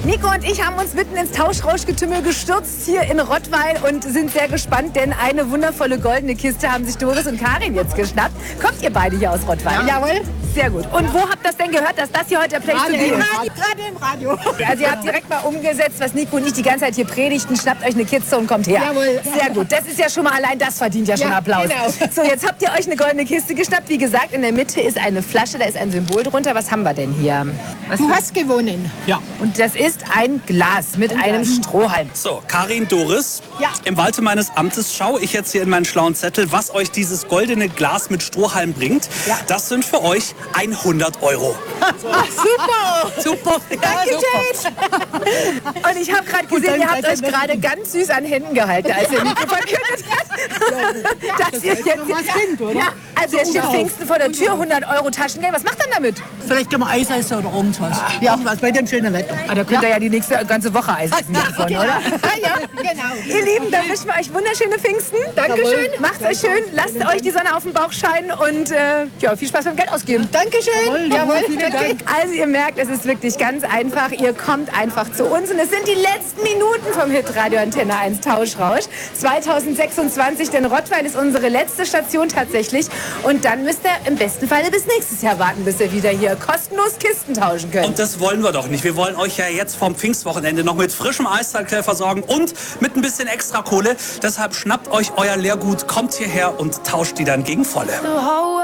Nico und ich haben uns mitten ins Tauschrauschgetümmel gestürzt hier in Rottweil und sind sehr gespannt, denn eine wundervolle goldene Kiste haben sich Doris und Karin jetzt geschnappt. Kommt ihr beide hier aus Rottweil? Ja. Jawohl. Sehr gut. Und wo habt ihr das denn gehört, dass das hier heute der Place to be ist? Gerade im Radio. Also ihr habt direkt mal umgesetzt, was Nico und ich die ganze Zeit hier predigten. Schnappt euch eine Kiste und kommt her. Jawohl. Sehr gut. Das ist ja schon mal, allein das verdient ja schon Applaus. Genau. So, jetzt habt ihr euch eine goldene Kiste geschnappt. Wie gesagt, in der Mitte ist eine Flasche, da ist ein Symbol drunter. Was haben wir denn hier? Du hast gewonnen. Ja. Und das ist ein Glas mit einem Strohhalm. So, Karin, Doris, Ja. im Walte meines Amtes schaue ich jetzt hier in meinen schlauen Zettel, was euch dieses goldene Glas mit Strohhalm bringt. Ja. Das sind für euch 100 Euro. Ach, super. Super. Danke, Jade. Und ich habe gerade gesehen, ihr habt euch gerade ganz süß an Händen gehalten, als ihr Nico verkündet hat. Dass ihr jetzt, ja, also jetzt steht Pfingsten vor der Tür, 100 Euro Taschengeld. Was macht ihr damit? Vielleicht können wir Eis essen oder irgendwas. Ja, was bei dem schönen Wetter. Ah, da könnt ihr ja die nächste ganze Woche Eis essen davon, oder? Ja, genau. Ihr Lieben, dann wünschen wir euch wunderschöne Pfingsten. Dankeschön. Macht's euch schön, lasst euch die Sonne auf den Bauch scheinen und ja, viel Spaß beim Geld ausgeben. Dankeschön. Jawohl. Danke. Also ihr merkt, es ist wirklich ganz einfach. Ihr kommt einfach zu uns und es sind die letzten Minuten vom Hitradio Antenne 1 Tauschrausch 2026, denn Rottweil ist unsere letzte Station tatsächlich und dann müsst ihr im besten Falle bis nächstes Jahr warten, bis ihr wieder hier kostenlos Kisten tauschen könnt. Und das wollen wir doch nicht. Wir wollen euch ja jetzt vom Pfingstwochenende noch mit frischem Eissalklär versorgen und mit ein bisschen extra Kohle. Deshalb schnappt euch euer Leergut, kommt hierher und tauscht die dann gegen volle.